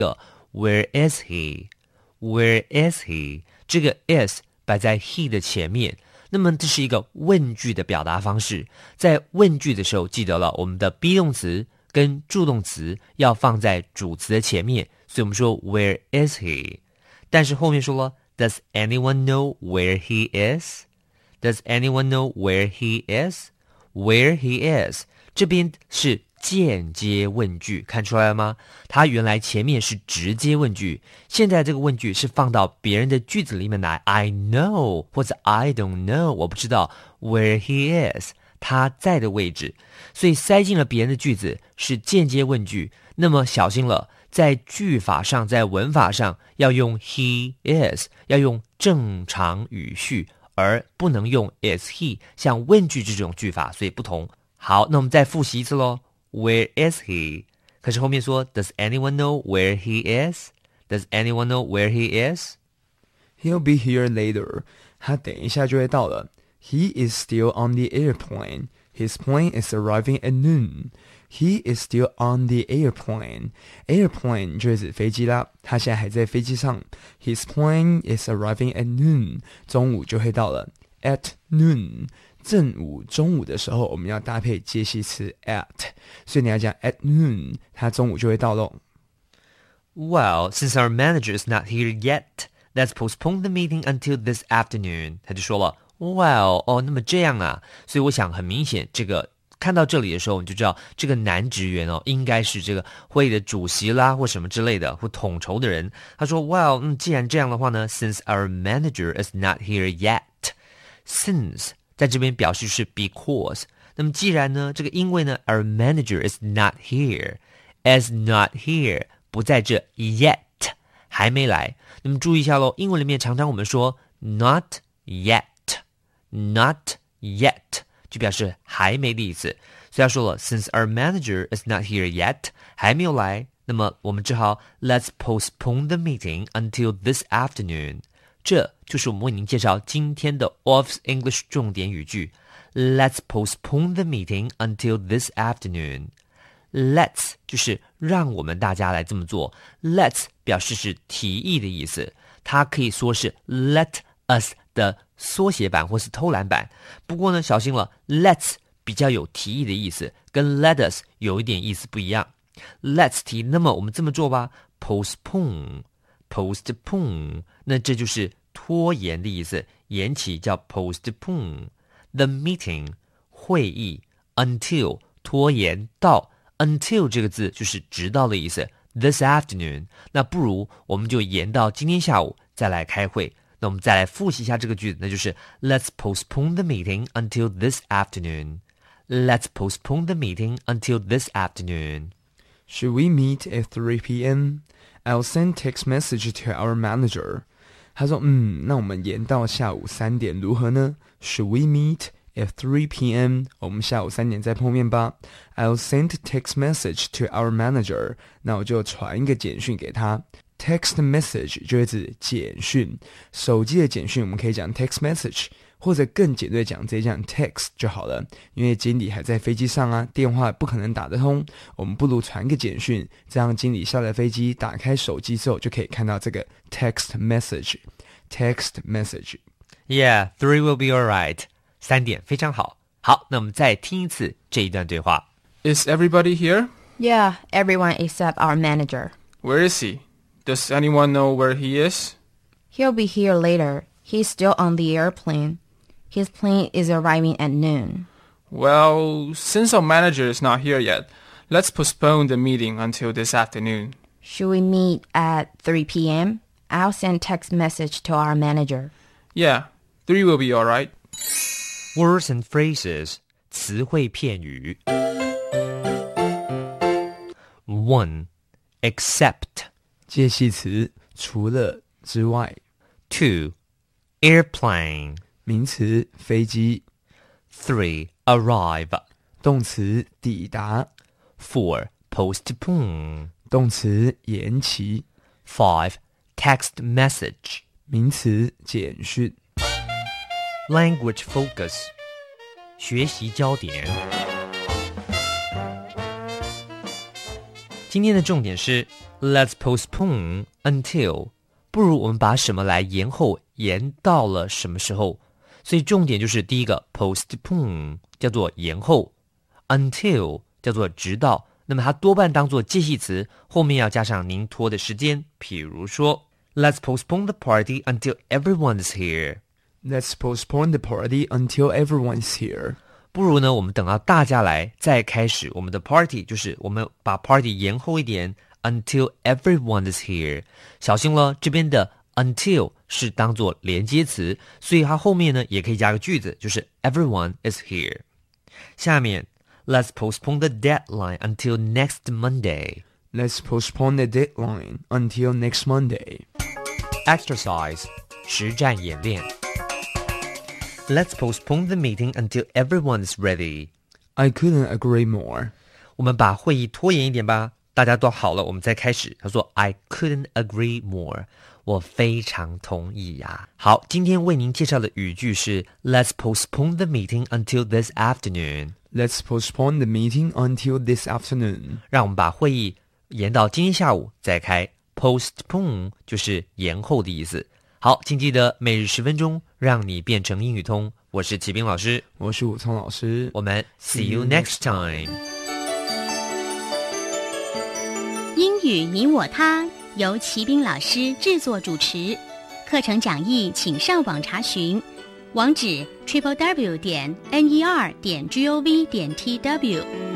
Where is he? Where is he? 这个 is 摆在 he 的前面，那么这是一个问句的表达方式。在问句的时候，记得了我们的 be 动词跟助动词要放在主词的前面，所以我们说 Where is he? 但是后面说了 Does anyone know where he is? Does anyone know where he is? Where he is 这边是间接问句，看出来了吗？它原来前面是直接问句，现在这个问句是放到别人的句子里面来 I know 或者 I don't know 我不知道 where he is 他在的位置，所以塞进了别人的句子是间接问句。那么小心了，在句法上在文法上要用 he is 要用正常语序，而不能用 is he 像问句这种句法，所以不同。好，那我们再复习一次咯。Where is he? 可是后面说 Does anyone know where he is? Does anyone know where he is? He'll be here later. 他等一下就会到了。He is still on the airplane. His plane is arriving at noon. He is still on the airplane. Airplane 就是指飞机啦，他现在还在飞机上。His plane is arriving at noon. 中午就会到了。At noon.正午中午的时候我们要搭配介系词 at， 所以你要讲 at noon 他中午就会到咯。 Well, since our manager is not here yet, let's postpone the meeting until this afternoon. 他就说了 Well, 那么这样啊，所以我想很明显这个看到这里的时候，你就知道这个男职员应该是这个会议的主席啦，或什么之类的，或统筹的人。他说 Well, 既然这样的话呢 Since our manager is not here yet. Since在这边表示是 because， 那么既然呢，这个因为呢 our manager is not here， is not here 不在这 yet 还没来，那么注意一下咯，英文里面常常我们说 not yet not yet 就表示还没的意思，所以他说了 since our manager is not here yet 还没有来，那么我们只好 let's postpone the meeting until this afternoon。这就是我们为您介绍今天的 Office English 重点语句 Let's postpone the meeting until this afternoon. Let's 就是让我们大家来这么做， Let's 表示是提议的意思，它可以说是 Let us 的缩写版或是偷懒版。不过呢，小心了， Let's 比较有提议的意思，跟 Let us 有一点意思不一样。 Let's 提，那么我们这么做吧， postpone， 那这就是拖延的意思，延期叫 postpone。 The meeting 会议， until 拖延到， until 这个字就是直到的意思， this afternoon 那不如我们就延到今天下午再来开会。那我们再来复习一下这个句子，那就是 Let's postpone the meeting until this afternoon. Let's postpone the meeting until this afternoon. Should we meet at 3 p.m.? I'll send text message to our manager. 他说那我们延到下午3点如何呢？ Should we meet at 3 p.m. 我们下午3点再碰面吧。 I'll send text message to our manager. 那我就传一个简讯给他。 Text message 就会指简讯，手机的简讯我们可以讲 text message， 或者更简略讲直接讲 text 就好了，因为经理还在飞机上啊，电话不可能打得通，我们不如传个简讯，这样经理下了飞机打开手机之后就可以看到这个 text message。 Text message Yeah, 3 will be alright. 3点非常好。好，那我们再听一次这一段对话。 Is everybody here? Yeah, everyone except our manager. Where is he? Does anyone know where he is? He'll be here later. He's still on the airplane. His plane is arriving at noon. Well, since our manager is not here yet, let's postpone the meeting until this afternoon. Should we meet at 3 p.m.? I'll send text message to our manager. Yeah, 3 will be alright. Words and phrases 词汇片语。 1. Except 介系词除了之外。 2. Airplane 名词飞机。 3. Arrive 动词抵达。 4. Postpone 动词延期。 5. Text message 名词简讯。 Language focus 学习焦点。 今天的重点是 Let's postpone until， 不如我们把什么来延后，延到了什么时候？所以重点就是第一个 postpone 叫做延后， until 叫做直到，那么它多半当作介系词，后面要加上您拖的时间，比如说 Let's postpone the party until everyone is here。 Let's postpone the party until everyone's here。 不如呢，我们等到大家来再开始我们的 party， 就是我们把 party 延后一点 until everyone is here。 小心了，这边的 until 是当作连接词，所以它后面呢也可以加个句子，就是 everyone is here。 下面 Let's postpone the deadline until next Monday。 Let's postpone the deadline until next Monday. Exercise 实战演练。Let's postpone the meeting until everyone is ready. I couldn't agree more. 我们把会议拖延一点吧，大家都好了，我们再开始。他说 I couldn't agree more. 我非常同意呀。好，今天为您介绍的语句是 Let's postpone the meeting until this afternoon. Let's postpone the meeting until this afternoon. 让我们把会议延到今天下午再开。Postpone 就是延后的意思。好，请记得每日10分钟，让你变成英语通。我是齐斌老师， 我是武聪老师， 我们 see you next time。 英语你我他由齐斌老师制作主持，课程讲义请上网查询，网址 www.ner.gov.tw。